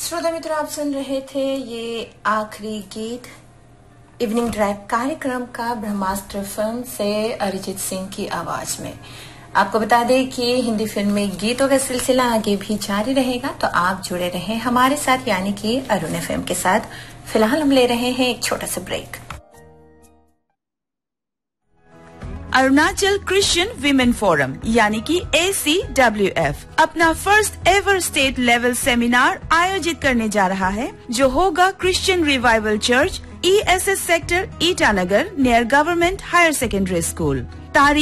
श्रोता मित्रों, आप सुन रहे थे ये आखिरी गीत इवनिंग ड्राइव कार्यक्रम का ब्रह्मास्त्र फिल्म से अरिजीत सिंह की आवाज में। आपको बता दें कि हिंदी फिल्म में गीतों का सिलसिला आगे भी जारी रहेगा, तो आप जुड़े रहें हमारे साथ यानी कि अरुण एफएम के साथ। फिलहाल हम ले रहे हैं एक छोटा सा break. Arunachal Christian women forum यानी कि ACWF अपना first ever state level seminar आयोजित करने जा रहा है, जो होगा Christian revival church ESS sector Itanagar near government higher secondary school. तारीख